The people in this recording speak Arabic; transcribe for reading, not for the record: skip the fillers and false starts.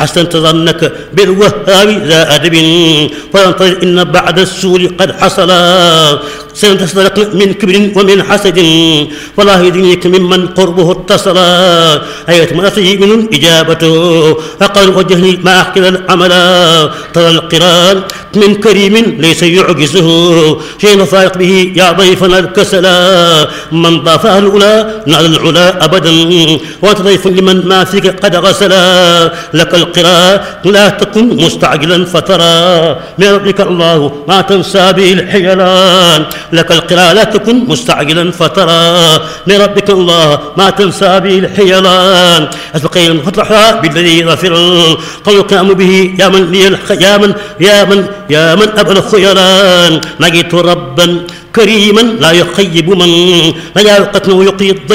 حسنت ظنك بالوهاب ذا أدب فانتظر إن بعد السور قد حصل سنتصدق من كبر ومن حسد فالله يدنيك ممن قربه اتصل أية مرتي من إجابته أقل وجهني ما أحكي العمل ترى القران من كريم ليس يعجزه شيء فائق به يا ضيفنا الكسلا من ضاف الأولى نال العلا أبدا وأنت ضيف لمن ما فيك قد غسلا لك القراء لا تكن مستعجلا فترى من ربك الله ما تنسى به الحيلان لك القراء لا تكن مستعجلا فترى من ربك الله ما تنسى به الحيلان أتبقين فترحها بالذي غفر قالوا كام به يا من لي يا من أبى الخيران لقيت ربا كريما لا يخيب من لا يقتن ويقي الضيف